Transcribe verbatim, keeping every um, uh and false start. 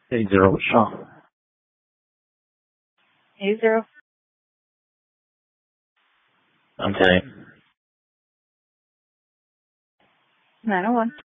eight zero Shaw. eight zero. I'm ten. nine oh one.